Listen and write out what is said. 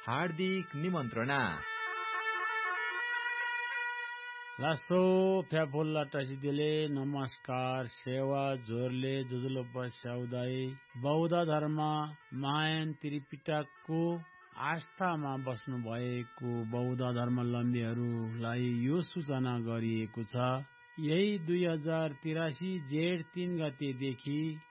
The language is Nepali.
हार्दिक निमन्त्रणा। लासो फ्याफुल्ला टसिदिले नमस्कार सेवा जोरले जुजुलो पस्याउदाई बौद्ध धर्म महायान त्रिपिटकको आस्थामा बस्नु भएको बौद्ध धर्मावलम्बीहरूलाई यो सूचना गरिएको छ। यही 2083 जेठ 3 गतेदेखि